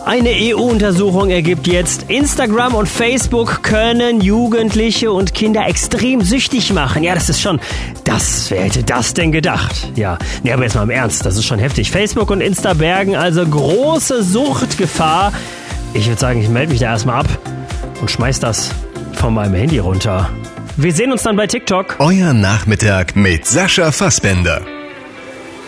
Eine EU-Untersuchung ergibt jetzt, Instagram und Facebook können Jugendliche und Kinder extrem süchtig machen. Ja, das ist schon, wer hätte das denn gedacht? Ja, nee, aber jetzt mal im Ernst, das ist schon heftig. Facebook und Insta bergen also große Suchtgefahr. Ich würde sagen, ich melde mich da erstmal ab und schmeiß das von meinem Handy runter. Wir sehen uns dann bei TikTok. Euer Nachmittag mit Sascha Fassbender.